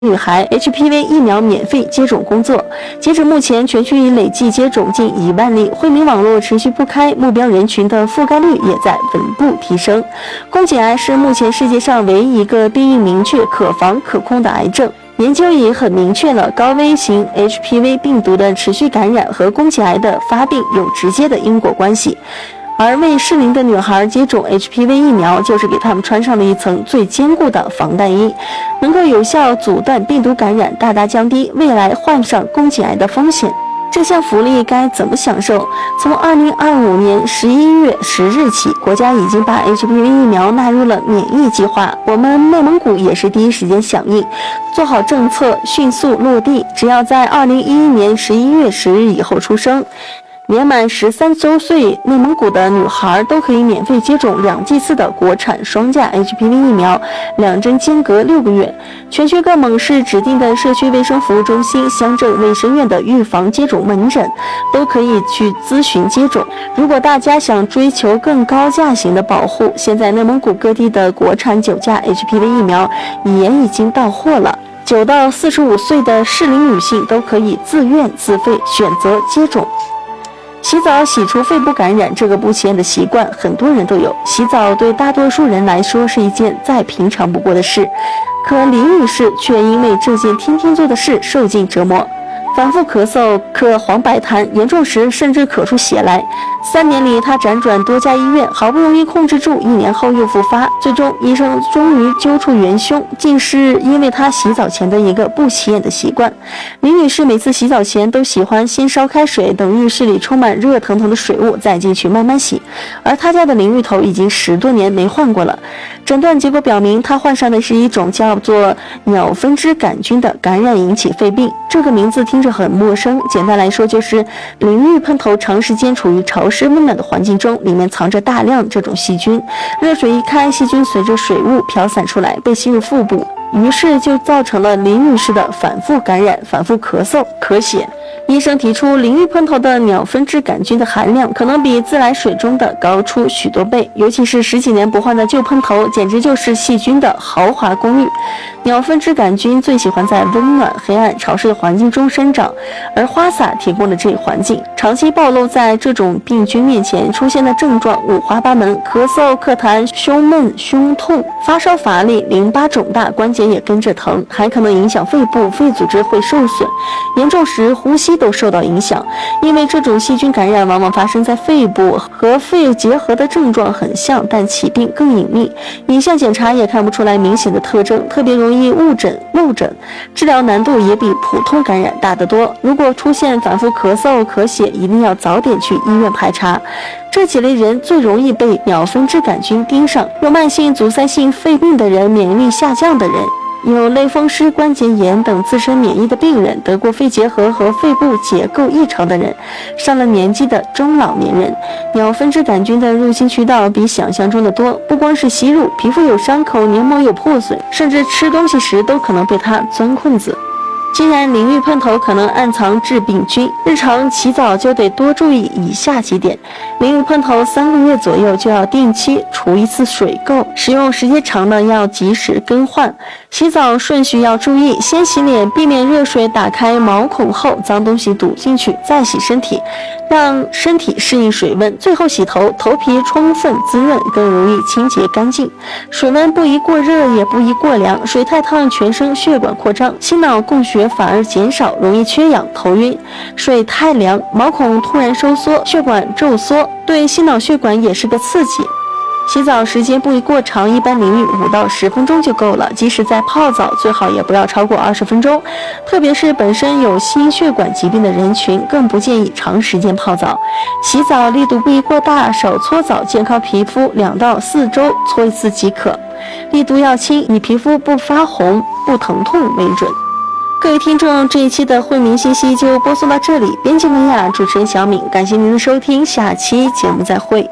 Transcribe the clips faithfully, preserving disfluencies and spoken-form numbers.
女孩 H P V 疫苗免费接种工作。截止目前，全区已累计接种近一万例，惠民网络持续铺开，目标人群的覆盖率也在稳步提升。宫颈癌是目前世界上唯一一个病因明确、可防可控的癌症。研究也很明确了，高危型 H P V 病毒的持续感染和宫颈癌的发病有直接的因果关系。而为适龄的女孩接种 H P V 疫苗，就是给她们穿上了一层最坚固的防弹衣，能够有效阻断病毒感染，大大降低未来患上宫颈癌的风险。这项福利该怎么享受？从二零二五年十一月十日起，国家已经把 H P V 疫苗纳入了免疫计划。我们内蒙古也是第一时间响应，做好政策，迅速落地。只要在二零一一年十一月十日以后出生，年满十三周岁内蒙古的女孩都可以免费接种两剂次的国产双价 H P V 疫苗，两针间隔六个月。全区各蒙市指定的社区卫生服务中心、乡镇卫生院的预防接种门诊都可以去咨询接种。如果大家想追求更高价型的保护，现在内蒙古各地的国产九价 H P V 疫苗也已经到货了。九到四十五岁的适龄女性都可以自愿自费选择接种。洗澡洗除肺部感染这个不起眼的习惯，很多人都有。洗澡对大多数人来说是一件再平常不过的事，可李女士却因为这件天天做的事受尽折磨。反复咳嗽，咳黄白痰，严重时甚至咳出血来。三年里，她辗转多家医院，好不容易控制住，一年后又复发。最终，医生终于揪出元凶，竟是因为她洗澡前的一个不起眼的习惯。李女士每次洗澡前都喜欢先烧开水，等浴室里充满热腾腾的水雾，再进去慢慢洗。而她家的淋浴头已经十多年没换过了。诊断结果表明，她患上的是一种叫做鸟分支杆菌的感染引起肺病。这个名字听着很陌生，简单来说就是淋浴喷头长时间处于潮湿温暖的环境中，里面藏着大量这种细菌。热水一开，细菌随着水雾飘散出来，被吸入腹部，于是就造成了李女士的反复感染、反复咳嗽、咳血。医生提出，淋浴喷头的鸟分支杆菌的含量可能比自来水中的高出许多倍，尤其是十几年不换的旧喷头，简直就是细菌的豪华公寓。鸟分支杆菌最喜欢在温暖、黑暗、潮湿的环境中生长，而花洒提供了这一环境。长期暴露在这种病菌面前，出现的症状五花八门：咳嗽、咳痰、胸闷、胸痛、发烧乏力、淋巴肿大，关节也跟着疼，还可能影响肺部，肺组织会受损，严重时呼吸都受到影响。因为这种细菌感染往往发生在肺部，和肺结核的症状很像，但起病更隐秘，影像检查也看不出来明显的特征，特别容易误诊漏诊，治疗难度也比普通感染大得多。如果出现反复咳嗽、咳血，一定要早点去医院排查。这几类人最容易被鸟分支杆菌盯上，有慢性阻塞性肺病的人，免疫力下降的人，有类风湿关节炎等自身免疫的病人，得过肺结核和肺部结构异常的人，上了年纪的中老年人。鸟分支杆菌的入侵渠道比想象中的多，不光是吸入，皮肤有伤口、黏膜有破损，甚至吃东西时都可能被它钻空子。既然淋浴喷头可能暗藏致病菌，日常洗澡就得多注意以下几点。淋浴喷头三个月左右就要定期除一次水垢，使用时间长的要及时更换。洗澡顺序要注意，先洗脸，避免热水打开毛孔后脏东西堵进去，再洗身体，让身体适应水温，最后洗头，头皮充分滋润，更容易清洁干净。水温不宜过热，也不宜过凉，水太烫全身血管扩张，心脑供血反而减少，容易缺氧头晕。水太凉，毛孔突然收缩，血管骤缩，对心脑血管也是个刺激。洗澡时间不宜过长，一般淋浴五到十分钟就够了。即使在泡澡，最好也不要超过二十分钟。特别是本身有心血管疾病的人群，更不建议长时间泡澡。洗澡力度不宜过大，少搓澡，健康皮肤两到四周搓一次即可。力度要轻，以皮肤不发红、不疼痛为准。各位听众，这一期的惠民信息就播送到这里。编辑文雅，主持人小敏，感谢您的收听，下期节目再会。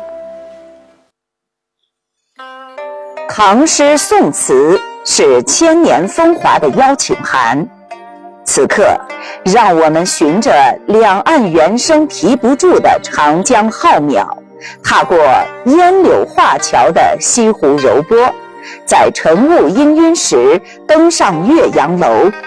唐诗宋词是千年风华的邀请函，此刻让我们循着两岸猿声啼不住的长江浩渺，踏过烟柳画桥的西湖柔波， 在晨雾氤氲时登上岳阳楼，